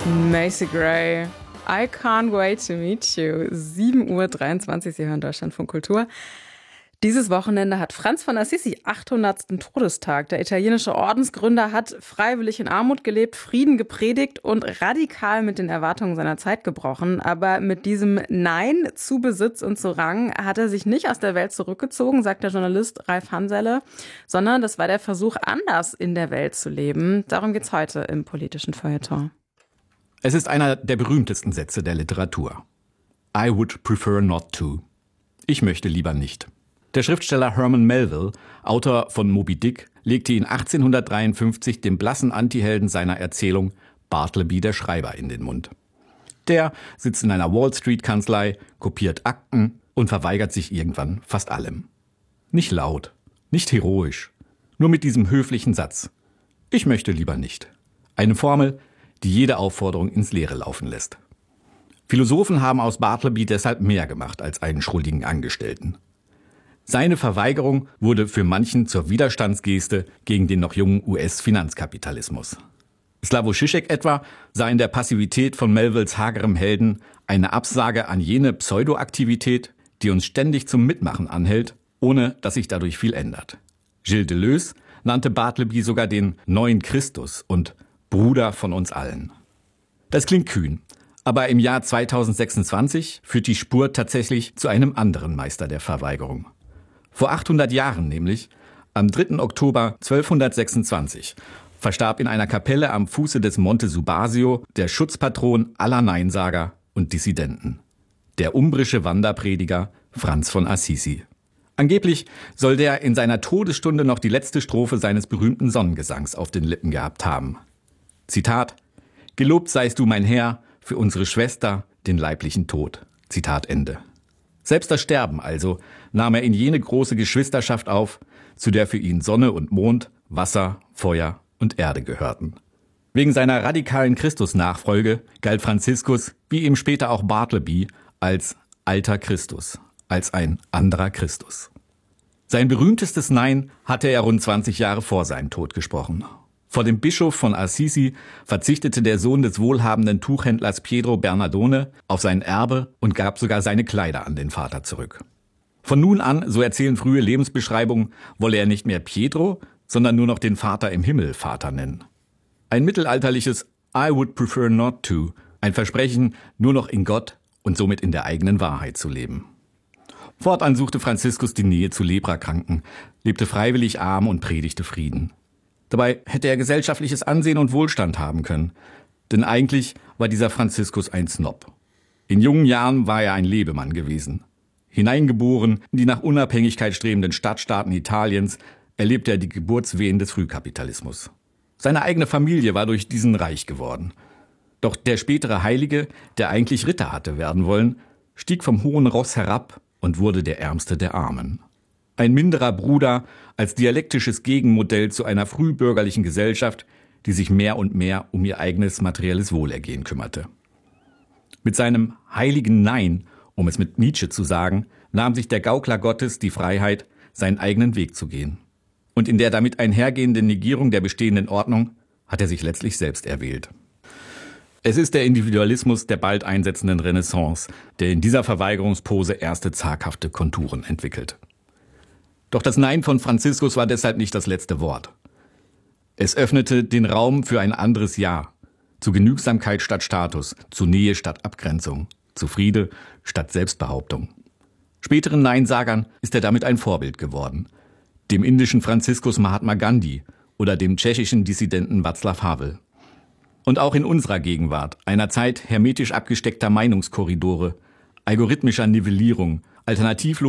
Macy Gray, I can't wait to meet you. 7:23 Uhr, Sie hören Deutschlandfunk Kultur. Dieses Wochenende hat Franz von Assisi 800. Todestag. Der italienische Ordensgründer hat freiwillig in Armut gelebt, Frieden gepredigt und radikal mit den Erwartungen seiner Zeit gebrochen. Aber mit diesem Nein zu Besitz und zu Rang hat er sich nicht aus der Welt zurückgezogen, sagt der Journalist Ralf Hanselle, sondern das war der Versuch, anders in der Welt zu leben. Darum geht's heute im politischen Feuilleton. Es ist einer der berühmtesten Sätze der Literatur. I would prefer not to. Ich möchte lieber nicht. Der Schriftsteller Herman Melville, Autor von Moby Dick, legte ihn 1853 dem blassen Antihelden seiner Erzählung Bartleby der Schreiber in den Mund. Der sitzt in einer Wall-Street-Kanzlei, kopiert Akten und verweigert sich irgendwann fast allem. Nicht laut, nicht heroisch, nur mit diesem höflichen Satz. Ich möchte lieber nicht. Eine Formel, die jede Aufforderung ins Leere laufen lässt. Philosophen haben aus Bartleby deshalb mehr gemacht als einen schrulligen Angestellten. Seine Verweigerung wurde für manchen zur Widerstandsgeste gegen den noch jungen US-Finanzkapitalismus. Slavoj Žižek etwa sah in der Passivität von Melvilles hagerem Helden eine Absage an jene Pseudoaktivität, die uns ständig zum Mitmachen anhält, ohne dass sich dadurch viel ändert. Gilles Deleuze nannte Bartleby sogar den neuen Christus und Bruder von uns allen. Das klingt kühn, aber im Jahr 2026 führt die Spur tatsächlich zu einem anderen Meister der Verweigerung. Vor 800 Jahren nämlich, am 3. Oktober 1226, verstarb in einer Kapelle am Fuße des Monte Subasio der Schutzpatron aller Neinsager und Dissidenten, der umbrische Wanderprediger Franz von Assisi. Angeblich soll der in seiner Todesstunde noch die letzte Strophe seines berühmten Sonnengesangs auf den Lippen gehabt haben. Zitat: Gelobt seist du, mein Herr, für unsere Schwester, den leiblichen Tod. Zitat Ende. Selbst das Sterben also nahm er in jene große Geschwisterschaft auf, zu der für ihn Sonne und Mond, Wasser, Feuer und Erde gehörten. Wegen seiner radikalen Christusnachfolge galt Franziskus, wie ihm später auch Bartleby, als alter Christus, als ein anderer Christus. Sein berühmtestes Nein hatte er rund 20 Jahre vor seinem Tod gesprochen. Vor dem Bischof von Assisi verzichtete der Sohn des wohlhabenden Tuchhändlers Pietro Bernardone auf sein Erbe und gab sogar seine Kleider an den Vater zurück. Von nun an, so erzählen frühe Lebensbeschreibungen, wolle er nicht mehr Pietro, sondern nur noch den Vater im Himmel Vater nennen. Ein mittelalterliches I would prefer not to, ein Versprechen, nur noch in Gott und somit in der eigenen Wahrheit zu leben. Fortan suchte Franziskus die Nähe zu Leprakranken, lebte freiwillig arm und predigte Frieden. Dabei hätte er gesellschaftliches Ansehen und Wohlstand haben können. Denn eigentlich war dieser Franziskus ein Snob. In jungen Jahren war er ein Lebemann gewesen. Hineingeboren in die nach Unabhängigkeit strebenden Stadtstaaten Italiens, erlebte er die Geburtswehen des Frühkapitalismus. Seine eigene Familie war durch diesen reich geworden. Doch der spätere Heilige, der eigentlich Ritter hatte werden wollen, stieg vom hohen Ross herab und wurde der Ärmste der Armen. Ein minderer Bruder als dialektisches Gegenmodell zu einer frühbürgerlichen Gesellschaft, die sich mehr und mehr um ihr eigenes materielles Wohlergehen kümmerte. Mit seinem heiligen Nein, um es mit Nietzsche zu sagen, nahm sich der Gaukler Gottes die Freiheit, seinen eigenen Weg zu gehen. Und in der damit einhergehenden Negierung der bestehenden Ordnung hat er sich letztlich selbst erwählt. Es ist der Individualismus der bald einsetzenden Renaissance, der in dieser Verweigerungspose erste zaghafte Konturen entwickelt. Doch das Nein von Franziskus war deshalb nicht das letzte Wort. Es öffnete den Raum für ein anderes Ja, zu Genügsamkeit statt Status, zu Nähe statt Abgrenzung, zu Friede statt Selbstbehauptung. Späteren Neinsagern ist er damit ein Vorbild geworden. Dem indischen Franziskus Mahatma Gandhi oder dem tschechischen Dissidenten Václav Havel. Und auch in unserer Gegenwart, einer Zeit hermetisch abgesteckter Meinungskorridore, algorithmischer Nivellierung, alternativloser